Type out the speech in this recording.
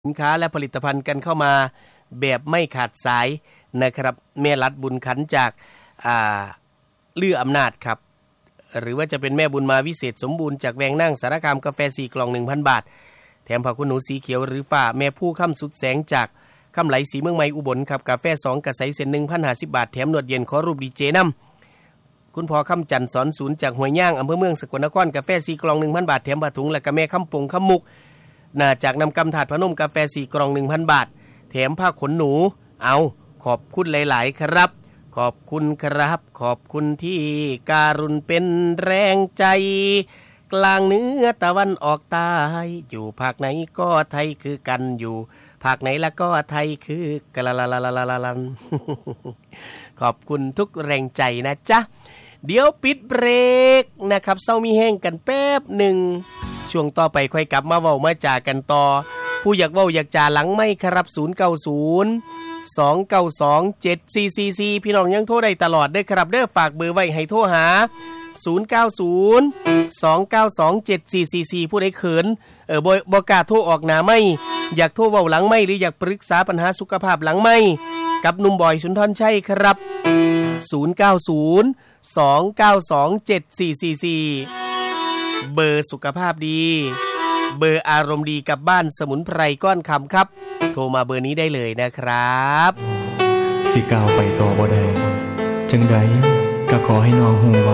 สินค้าและผลิตภัณฑ์กันเข้ามาแบบไม่ขาดสายนะครับแม่รัดบุญขันจากเลืออำนาจครับหรือว่าจะเป็นแม่บุญมาวิเศษสมบูรณ์จากแวงนั่งสารคามกาแฟ4กล่อง 1,000 บาทแถมผักคุณหนูสีเขียวหรือฝ้าแม่ผู้ค่ำสุดแสงจากค่ำไหลสีเมืองใหม่อุบลครับกาแฟ2กระใสเส้น 1,050 บาทแถมนวดเย็นขอรูปดีเจนำคุณพ่อค่ำจันทร์สอนศูนย์จากห้วยย่างอำเภอเมืองสกลนครกาแฟ4กล่อง 1,000 บาทแถมผ้าถุงและกาแม่ค่ำปงค่ำมุกน่าจากนำกำถาดพนมกาแฟ4กล่อง 1,000 บาทแถมผ้าขนหนูเอาขอบคุณหลายๆครับขอบคุณครับขอบคุณที่การุณเป็นแรงใจกลางเหนือตะวันออกใต้อยู่ภาคไหนก็ไทยคือกันอยู่ภาคไหนละก็ไทยคือกะละละละละละละขอบคุณทุกแรงใจนะจ๊ะเดี๋ยวปิดเบรกนะครับเศร้ามีแห้งกันแป๊บหนึ่งช่วงต่อไปค่อยกลับมาเว้ามาจากันต่อผู้อยากเว้าอยากจาหลังไม่ครับ090-292-7444พี่น้องยังโทรได้ตลอดเด้อครับเด้อฝากเบอร์ไว้ให้โทรหา090-292-7444ผู้ใดเขินบ่กล้าโทรออกหน้าไม่อยากโทรเว้าหลังไม่หรืออยากปรึกษาปัญหาสุขภาพหลังไม่กับหนุ่มบอยสุนทรชัยครับ090-292-7444เบอร์สุขภาพดีเบอร์อารมณ์ดีกับบ้านสมุนไพรก้อนคำครับโทรมาเบอร์นี้ได้เลยนะครับสิก้าวไปต่อบ่ได้จังใดก็ขอให้น้องฮู้ว่า